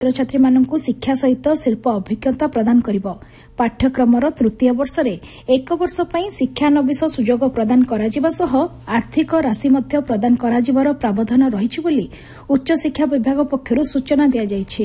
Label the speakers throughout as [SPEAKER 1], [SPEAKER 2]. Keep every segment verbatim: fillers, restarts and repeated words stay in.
[SPEAKER 1] ଛାତ୍ରଛାତ୍ରୀମାନଙ୍କୁ ଶିକ୍ଷା ସହିତ ଶିଳ୍ପ ଅଭିଜ୍ଞତା ପ୍ରଦାନ କରିବ। ପାଠ୍ୟକ୍ରମର ତୃତୀୟ ବର୍ଷରେ ଏକ ବର୍ଷ ପାଇଁ ଶିକ୍ଷାନବିଶ ସୁଯୋଗ ପ୍ରଦାନ କରାଯିବା ସହ ଆର୍ଥିକ ରାଶି ମଧ୍ୟ ପ୍ରଦାନ କରାଯିବାର ପ୍ରାବଧାନ ରହିଛି ବୋଲି ଉଚ୍ଚଶିକ୍ଷା ବିଭାଗ ପକ୍ଷରୁ ସୂଚନା ଦିଆଯାଇଛି।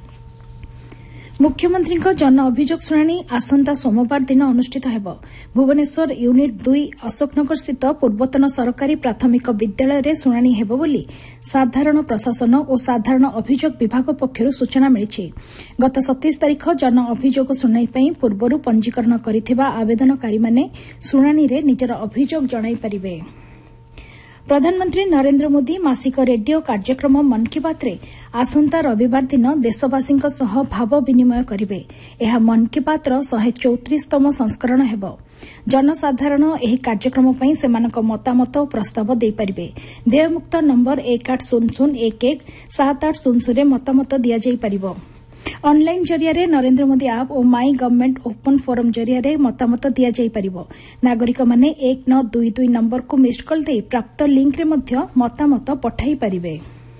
[SPEAKER 1] ମୁଖ୍ୟମନ୍ତ୍ରୀଙ୍କ ଜନ ଅଭିଯୋଗ ଶୁଣାଣି ଆସନ୍ତା ସୋମବାର ଦିନ ଅନୁଷ୍ଠିତ ହେବ। ଭୁବନେଶ୍ୱର ୟୁନିଟ୍ ଦୁଇ ଅଶୋକନଗରସ୍ଥିତ ପୂର୍ବତନ ସରକାରୀ ପ୍ରାଥମିକ ବିଦ୍ୟାଳୟରେ ଶୁଣାଣି ହେବ ବୋଲି ସାଧାରଣ ପ୍ରଶାସନ ଓ ସାଧାରଣ ଅଭିଯୋଗ ବିଭାଗ ପକ୍ଷରୁ ସୂଚନା ମିଳିଛି। ଗତ ସତେଇଶ ତାରିଖ ଜନ ଅଭିଯୋଗ ଶୁଣାଣି ପାଇଁ ପୂର୍ବରୁ ପଞ୍ଜୀକରଣ କରିଥିବା ଆବେଦନକାରୀମାନେ ଶୁଣାଣିରେ ନିଜର ଅଭିଯୋଗ ଜଣାଇପାରିବେ। ପ୍ରଧାନମନ୍ତ୍ରୀ ନରେନ୍ଦ୍ର ମୋଦି ମାସିକ ରେଡିଓ କାର୍ଯ୍ୟକ୍ରମ ମନ୍ କି ବାତ୍ରେ ଆସନ୍ତା ରବିବାର ଦିନ ଦେଶବାସୀଙ୍କ ସହ ଭାବ ବିନିମୟ କରିବେ। ଏହା ମନ୍ କି ବାତ୍ର ଶହେ ଚଉତିରିଶତମ ସଂସ୍କରଣ ହେବ। ଜନସାଧାରଣ ଏହି କାର୍ଯ୍ୟକ୍ରମ ପାଇଁ ସେମାନଙ୍କ ମତାମତ ଓ ପ୍ରସ୍ତାବ ଦେଇପାରିବେ। ଦେୟମୁକ୍ତ ନମ୍ବର ଏକ ଆଠ ଶୂନ ଶୂନ ଏକ ଏକ ସାତ ଆଠ ଶୂନ ଶୂନରେ ମତାମତ ଦିଆଯାଇପାରିବ। ଅନଲାଇନ୍ ଜରିଆରେ ନରେନ୍ଦ୍ର ମୋଦି ଆପ୍ ଓ ମାଇ ଗଭର୍ଣ୍ଣମେଣ୍ଟ ଓପନ୍ ଫୋରମ୍ ଜରିଆରେ ମତାମତ ଦିଆଯାଇପାରିବ। ନାଗରିକମାନେ ଏକ ନଅ ଦୁଇ ଦୁଇ ନମ୍ବରକୁ ମିସ୍ଡ କଲ୍ ଦେଇ ପ୍ରାପ୍ତ ଲିଙ୍କ୍ରେ ମଧ୍ୟ ମତାମତ ପଠାଇପାରିବେ।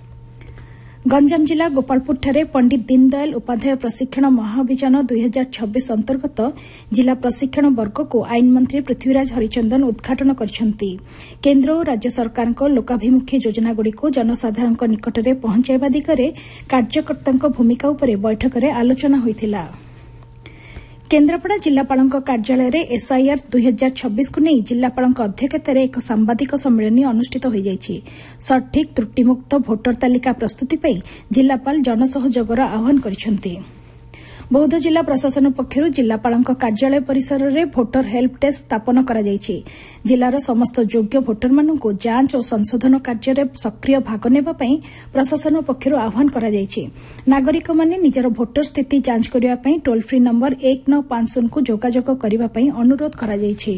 [SPEAKER 1] ଗଞ୍ଜାମ ଜିଲ୍ଲା ଗୋପାଳପୁରଠାରେ ପଣ୍ଡିତ ଦୀନଦୟାଲ ଉପାଧ୍ୟାୟ ପ୍ରଶିକ୍ଷଣ ମହାଅଭିଯାନ ଦୁଇ ହଜାର ଛବିଶ ଅନ୍ତର୍ଗତ ଜିଲ୍ଲା ପ୍ରଶିକ୍ଷଣ ବର୍ଗକୁ ଆଇନମନ୍ତ୍ରୀ ପୃଥ୍ୱୀରାଜ ହରିଚନ୍ଦନ ଉଦ୍ଘାଟନ କରିଛନ୍ତି। କେନ୍ଦ୍ର ଓ ରାଜ୍ୟ ସରକାରଙ୍କ ଲୋକାଭିମୁଖୀ ଯୋଜନାଗୁଡ଼ିକୁ ଜନସାଧାରଣଙ୍କ ନିକଟରେ ପହଞ୍ଚାଇବା ଦିଗରେ କାର୍ଯ୍ୟକର୍ତ୍ତାଙ୍କ ଭୂମିକା ଉପରେ ବୈଠକରେ ଆଲୋଚନା ହୋଇଥିଲା। କେନ୍ଦ୍ରାପଡ଼ା ଜିଲ୍ଲାପାଳଙ୍କ କାର୍ଯ୍ୟାଳୟରେ ଏସ୍ଆଇଆର୍ ଦୁଇ ହଜାର ଛବିଶକୁ ନେଇ ଜିଲ୍ଲାପାଳଙ୍କ ଅଧ୍ୟକ୍ଷତାରେ ଏକ ସାମ୍ବାଦିକ ସମ୍ମିଳନୀ ଅନୁଷ୍ଠିତ ହୋଇଯାଇଛି। ସଠିକ୍ ତ୍ରୁଟିମୁକ୍ତ ଭୋଟର ତାଲିକା ପ୍ରସ୍ତୁତି ପାଇଁ ଜିଲ୍ଲାପାଳ ଜନସହଯୋଗର ଆହ୍ୱାନ କରିଛନ୍ତି। ବୌଦ୍ଧ ଜିଲ୍ଲା ପ୍ରଶାସନ ପକ୍ଷରୁ ଜିଲ୍ଲାପାଳଙ୍କ କାର୍ଯ୍ୟାଳୟ ପରିସରରେ ଭୋଟର ହେଲ୍ପ ଡେସ୍କ ସ୍ଥାପନ କରାଯାଇଛି। ଜିଲ୍ଲାର ସମସ୍ତ ଯୋଗ୍ୟ ଭୋଟରମାନଙ୍କୁ ଯାଞ୍ଚ ଓ ସଂଶୋଧନ କାର୍ଯ୍ୟରେ ସକ୍ରିୟ ଭାଗ ନେବା ପାଇଁ ପ୍ରଶାସନ ପକ୍ଷରୁ ଆହ୍ୱାନ କରାଯାଇଛି। ନାଗରିକମାନେ ନିଜର ଭୋଟର ସ୍ଥିତି ଯାଞ୍ଚ କରିବା ପାଇଁ ଟୋଲ୍ ଫ୍ରି ନମ୍ବର ଏକ ନଅ ପାଞ୍ଚ ଶୂନକୁ ଯୋଗାଯୋଗ କରିବା ପାଇଁ ଅନୁରୋଧ କରାଯାଇଛି।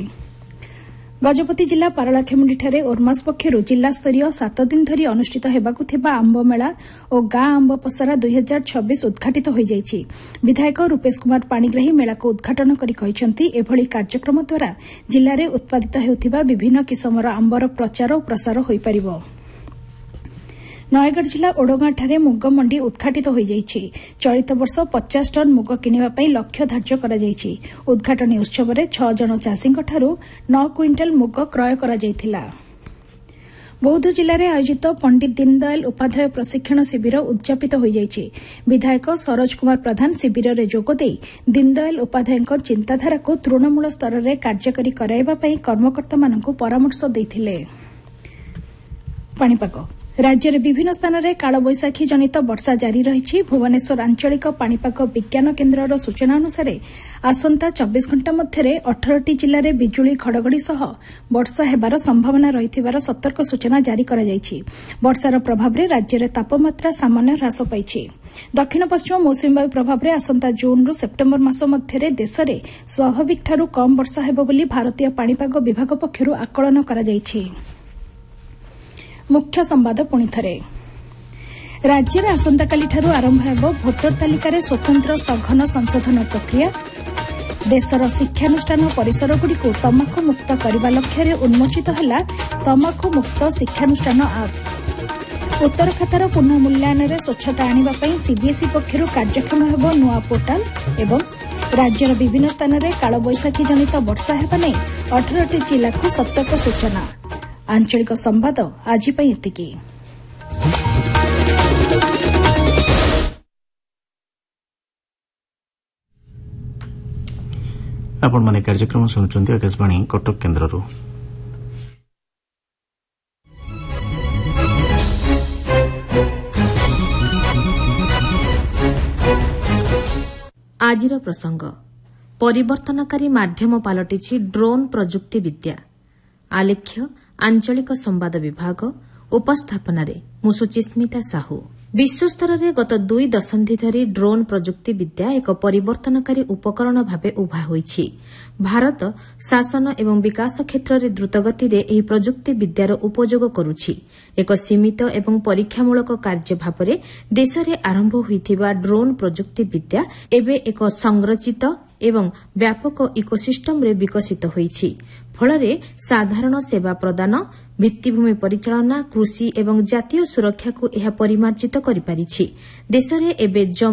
[SPEAKER 1] ଗଜପତି ଜିଲ୍ଲା ପାରଳାଖେମୁଣ୍ଡିଠାରେ ଓର୍ମାସ୍ ପକ୍ଷରୁ ଜିଲ୍ଲାସ୍ତରୀୟ ସାତ ଦିନ ଧରି ଅନୁଷ୍ଠିତ ହେବାକୁ ଥିବା ଆମ୍ବମେଳା ଓ ଗାଁ ଆମ୍ବ ପସରା ଦୁଇ ହଜାର ଛବିଶ ଉଦ୍ଘାଟିତ ହୋଇଯାଇଛି। ବିଧାୟକ ରୂପେଶ କୁମାର ପାଣିଗ୍ରାହୀ ମେଳାକୁ ଉଦ୍ଘାଟନ କରି କହିଛନ୍ତି, ଏଭଳି କାର୍ଯ୍ୟକ୍ରମ ଦ୍ୱାରା ଜିଲ୍ଲାରେ ଉତ୍ପାଦିତ ହେଉଥିବା ବିଭିନ୍ନ କିସମର ଆମ୍ବର ପ୍ରଚାର ଓ ପ୍ରସାର ହୋଇପାରିବ। ନୟାଗଡ଼ ଜିଲ୍ଲା ଓଡଗାଁଠାରେ ମୁଗ ମଣ୍ଡି ଉଦ୍ଘାଟିତ ହୋଇଯାଇଛି। ଚଳିତ ବର୍ଷ ପଚାଶ ଟନ୍ ମୁଗ କିଣିବା ପାଇଁ ଲକ୍ଷ୍ୟ ଧାର୍ଯ୍ୟ କରାଯାଇଛି। ଉଦ୍ଘାଟନୀ ଉତ୍ସବରେ ଛଅ ଜଣ ଚାଷୀଙ୍କଠାରୁ ନଅ କୁଇଣ୍ଟାଲ ମୁଗ କ୍ରୟ କରାଯାଇଥିଲା। ବୌଦ୍ଧ ଜିଲ୍ଲାରେ ଆୟୋଜିତ ପଣ୍ଡିତ ଦୀନଦୟାଲ ଉପାଧ୍ୟାୟ ପ୍ରଶିକ୍ଷଣ ଶିବିର ଉଦ୍ଯାପିତ ହୋଇଯାଇଛି। ବିଧାୟକ ସରୋଜ କୁମାର ପ୍ରଧାନ ଶିବିରରେ ଯୋଗଦେଇ ଦୀନଦୟାଲ ଉପାଧ୍ୟାୟଙ୍କ ଚିନ୍ତାଧାରାକୁ ତୃଣମୂଳ ସ୍ତରରେ କାର୍ଯ୍ୟକାରୀ କରାଇବା ପାଇଁ କର୍ମକର୍ତ୍ତାମାନଙ୍କୁ ପରାମର୍ଶ ଦେଇଥିଲେ। ପାଣିପାଗ ରାଜ୍ୟରେ ବିଭିନ୍ନ ସ୍ଥାନରେ କାଳବୈଶାଖୀ ଜନିତ ବର୍ଷା ଜାରି ରହିଛି। ଭୁବନେଶ୍ୱର ଆଞ୍ଚଳିକ ପାଣିପାଗ ବିଜ୍ଞାନ କେନ୍ଦ୍ରର ସୂଚନା ଅନୁସାରେ ଆସନ୍ତା ଚବିଶ ଘଣ୍ଟା ମଧ୍ୟରେ ଅଠରଟି ଜିଲ୍ଲାରେ ବିଜୁଳି ଘଡ଼ଘଡ଼ି ସହ ବର୍ଷା ହେବାର ସମ୍ଭାବନା ରହିଥିବାର ସତର୍କ ସୂଚନା ଜାରି କରାଯାଇଛି। ବର୍ଷାର ପ୍ରଭାବରେ ରାଜ୍ୟରେ ତାପମାତ୍ରା ସାମାନ୍ୟ ହ୍ରାସ ପାଇଛି। ଦକ୍ଷିଣ ପଶ୍ଚିମ ମୌସୁମୀବାୟୁ ପ୍ରଭାବରେ ଆସନ୍ତା ଜୁନ୍ରୁ ସେପ୍ଟେମ୍ବର ମାସ ମଧ୍ୟରେ ଦେଶରେ ସ୍ୱାଭାବିକଠାରୁ କମ୍ ବର୍ଷା ହେବ ବୋଲି ଭାରତୀୟ ପାଣିପାଗ ବିଭାଗ ପକ୍ଷରୁ ଆକଳନ କରାଯାଇଛି। ମୁଖ୍ୟ ସମ୍ବାଦ ପୁଣିଥରେ ରାଜ୍ୟରେ ଆସନ୍ତାକାଲିଠାରୁ ଆରମ୍ଭ ହେବ ଭୋଟର ତାଲିକାରେ ସ୍ୱତନ୍ତ୍ର ସଘନ ସଂଶୋଧନ ପ୍ରକ୍ରିୟା। ଦେଶର ଶିକ୍ଷାନୁଷ୍ଠାନ ପରିସରଗୁଡ଼ିକୁ ତମାଖୁ ମୁକ୍ତ କରିବା ଲକ୍ଷ୍ୟରେ ଉନ୍ମୋଚିତ ହେଲା ତମାଖୁ ମୁକ୍ତ ଶିକ୍ଷାନୁଷ୍ଠାନ ଆପ୍। ଉତ୍ତର ଖାତାର ପୁନଃ ମୂଲ୍ୟାୟନରେ ସ୍ୱଚ୍ଛତା ଆଣିବା ପାଇଁ ସିବିଏସ୍ଇ ପକ୍ଷରୁ କାର୍ଯ୍ୟକ୍ଷମ ହେବ ନୂଆ ପୋର୍ଟାଲ ଏବଂ ରାଜ୍ୟର ବିଭିନ୍ନ ସ୍ଥାନରେ କାଳବୈଶାଖୀ ଜନିତ ବର୍ଷା ହେବା ନେଇ ଅଠରଟି ଜିଲ୍ଲାକୁ ସତର୍କ ସୂଚନା। ଆଞ୍ଚଳିକ ସମ୍ବାଦ ଆଜି ପାଇଁ ଏତିକି।
[SPEAKER 2] ଆପଣମାନେ କାର୍ଯ୍ୟକ୍ରମ ଶୁଣୁଛନ୍ତି ଆକାଶବାଣୀ କଟକ କେନ୍ଦ୍ରରୁ।
[SPEAKER 3] ଆଜିର ପ୍ରସଙ୍ଗ ପରିବର୍ତ୍ତନକାରୀ ମାଧ୍ୟମ ପାଲଟିଛି ଡ୍ରୋନ୍ ପ୍ରଯୁକ୍ତି ବିଦ୍ୟା। ଆଲେଖ୍ୟ ଆଞ୍ଚଳିକ ସମ୍ବାଦ ବିଭାଗ। ଉପସ୍ଥାପନାରେ ମୁଁ ସୁଚିସ୍ମିତା ସାହୁ। ବିଶ୍ୱସ୍ତରରେ ଗତ ଦୁଇ ଦଶନ୍ଧି ଧରି ଡ୍ରୋନ୍ ପ୍ରଯୁକ୍ତି ବିଦ୍ୟା ଏକ ପରିବର୍ତ୍ତନକାରୀ ଉପକରଣ ଭାବେ ଉଭା ହୋଇଛି। ଭାରତ ଶାସନ ଏବଂ ବିକାଶ କ୍ଷେତ୍ରରେ ଦ୍ରୁତଗତିରେ ଏହି ପ୍ରଯୁକ୍ତି ବିଦ୍ୟାର ଉପଯୋଗ କରୁଛି। ଏକ ସୀମିତ ଏବଂ ପରୀକ୍ଷାମୂଳକ କାର୍ଯ୍ୟ ଭାବରେ ଦେଶରେ ଆରମ୍ଭ ହୋଇଥିବା ଡ୍ରୋନ୍ ପ୍ରଯୁକ୍ତି ବିଦ୍ୟା ଏବେ ଏକ ସଂରଚିତ ଏବଂ ବ୍ୟାପକ ଇକୋସିଷ୍ଟମରେ ବିକଶିତ ହୋଇଛି। ଫଳରେ ସାଧାରଣ ସେବା ପ୍ରଦାନ ଭିତ୍ତିଭୂମି ପରିଚାଳନା କୃଷି ଏବଂ ଜାତୀୟ ସୁରକ୍ଷାକୁ ଏହା ପରିମାର୍ଜିତ କରିପାରିଛି ଦେଶରେ ଏବେ